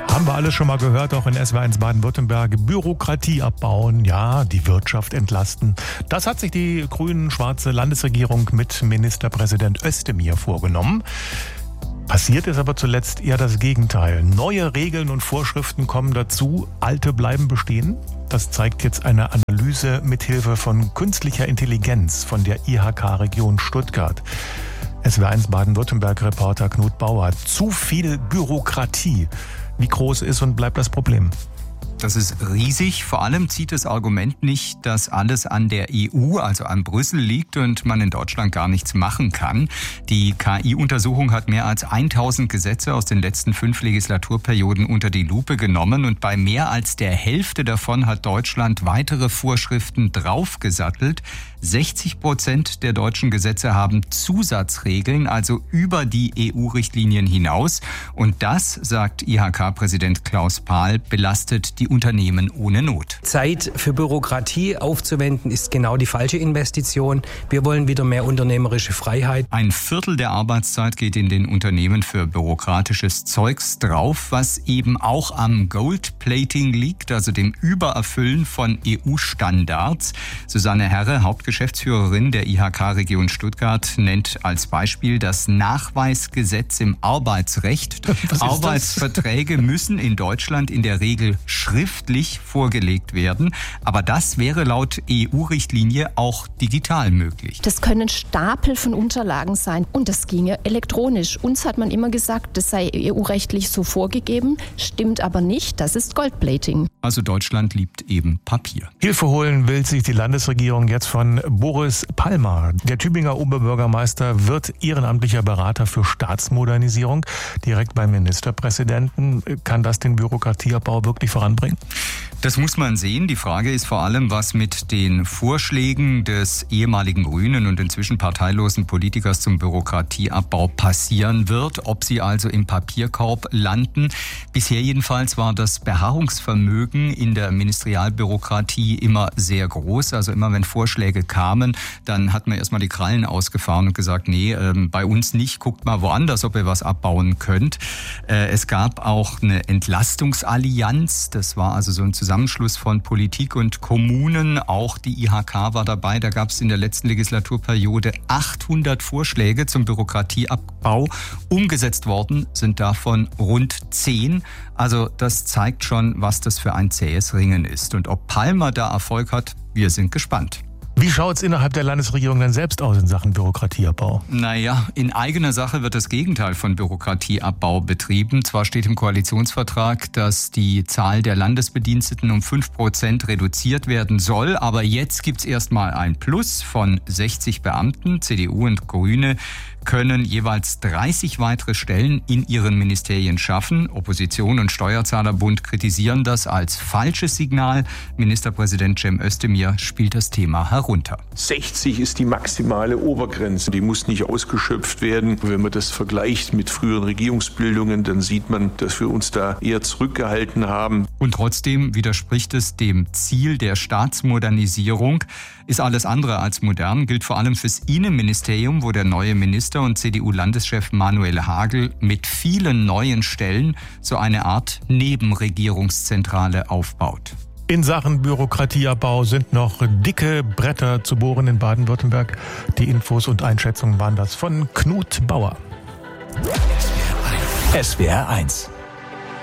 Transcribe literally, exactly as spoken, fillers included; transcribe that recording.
Haben wir alles schon mal gehört, auch in S W R eins Baden-Württemberg. Bürokratie abbauen, ja, die Wirtschaft entlasten. Das hat sich die grün-schwarze Landesregierung mit Ministerpräsident Özdemir vorgenommen. Passiert ist aber zuletzt eher das Gegenteil. Neue Regeln und Vorschriften kommen dazu, alte bleiben bestehen. Das zeigt jetzt eine Analyse mithilfe von künstlicher Intelligenz von der I H K-Region Stuttgart. S W R eins Baden-Württemberg-Reporter Knut Bauer. Zu viel Bürokratie. Wie groß ist und bleibt das Problem? Das ist riesig. Vor allem zieht das Argument nicht, dass alles an der E U, also an Brüssel liegt und man in Deutschland gar nichts machen kann. Die K I-Untersuchung hat mehr als tausend Gesetze aus den letzten fünf Legislaturperioden unter die Lupe genommen und bei mehr als der Hälfte davon hat Deutschland weitere Vorschriften draufgesattelt. sechzig Prozent der deutschen Gesetze haben Zusatzregeln, also über die E U-Richtlinien hinaus. Und das, sagt I H K-Präsident Klaus Pahl, belastet die Unternehmen ohne Not. Zeit für Bürokratie aufzuwenden ist genau die falsche Investition. Wir wollen wieder mehr unternehmerische Freiheit. Ein Viertel der Arbeitszeit geht in den Unternehmen für bürokratisches Zeugs drauf, was eben auch am Gold-Plating liegt, also dem Übererfüllen von E U-Standards. Susanne Herre, Hauptgeschäftsführerin der I H K-Region Stuttgart, nennt als Beispiel das Nachweisgesetz im Arbeitsrecht. Arbeitsverträge müssen in Deutschland in der Regel schriftlich vorgelegt werden. Aber das wäre laut E U-Richtlinie auch digital möglich. Das können Stapel von Unterlagen sein und das ginge elektronisch. Uns hat man immer gesagt, das sei E U-rechtlich so vorgegeben, stimmt aber nicht. Das ist Goldplating. Also Deutschland liebt eben Papier. Hilfe holen will sich die Landesregierung jetzt von Boris Palmer. Der Tübinger Oberbürgermeister wird ehrenamtlicher Berater für Staatsmodernisierung. Direkt beim Ministerpräsidenten. Kann das den Bürokratieabbau wirklich voranbringen? Das muss man sehen. Die Frage ist vor allem, was mit den Vorschlägen des ehemaligen Grünen und inzwischen parteilosen Politikers zum Bürokratieabbau passieren wird, ob sie also im Papierkorb landen. Bisher jedenfalls war das Beharrungsvermögen in der Ministerialbürokratie immer sehr groß. Also immer wenn Vorschläge kamen, dann hat man erstmal die Krallen ausgefahren und gesagt, nee, äh, bei uns nicht, guckt mal woanders, ob ihr was abbauen könnt. Äh, es gab auch eine Entlastungsallianz, das war also so ein Zusammenschluss von Politik und Kommunen, auch die I H K war dabei. Da gab es in der letzten Legislaturperiode achthundert Vorschläge zum Bürokratieabbau. Umgesetzt worden sind davon rund zehn. Also das zeigt schon, was das für ein zähes Ringen ist. Und ob Palmer da Erfolg hat, wir sind gespannt. Wie schaut es innerhalb der Landesregierung denn selbst aus in Sachen Bürokratieabbau? Naja, in eigener Sache wird das Gegenteil von Bürokratieabbau betrieben. Zwar steht im Koalitionsvertrag, dass die Zahl der Landesbediensteten um fünf Prozent reduziert werden soll, aber jetzt gibt's erstmal ein Plus von sechzig Beamten. C D U und Grüne können jeweils dreißig weitere Stellen in ihren Ministerien schaffen. Opposition und Steuerzahlerbund kritisieren das als falsches Signal. Ministerpräsident Cem Özdemir spielt das Thema herunter. sechzig ist die maximale Obergrenze. Die muss nicht ausgeschöpft werden. Wenn man das vergleicht mit früheren Regierungsbildungen, dann sieht man, dass wir uns da eher zurückgehalten haben. Und trotzdem widerspricht es dem Ziel der Staatsmodernisierung. Ist alles andere als modern, gilt vor allem fürs Innenministerium, wo der neue Minister und C D U-Landeschef Manuel Hagel mit vielen neuen Stellen so eine Art Nebenregierungszentrale aufbaut. In Sachen Bürokratieabbau sind noch dicke Bretter zu bohren in Baden-Württemberg. Die Infos und Einschätzungen waren das von Knut Bauer. S W R eins